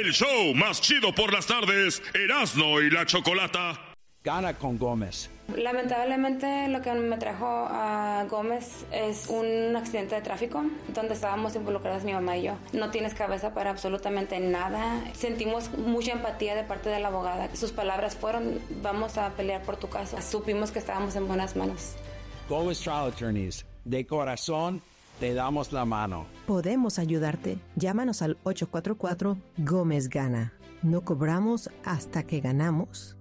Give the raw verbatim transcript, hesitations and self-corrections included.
El show más chido por las tardes, Erasmo y la Chocolata. Gana con Gómez. Lamentablemente lo que me trajo a Gómez es un accidente de tráfico donde estábamos involucradas mi mamá y yo. No tienes cabeza para absolutamente nada. Sentimos mucha empatía de parte de la abogada. Sus palabras fueron: vamos a pelear por tu caso. Supimos que estábamos en buenas manos. Gómez Trial Attorneys, de corazón te damos la mano. Podemos ayudarte. Llámanos al ocho cuatro cuatro Gómez Gana. No cobramos hasta que ganamos.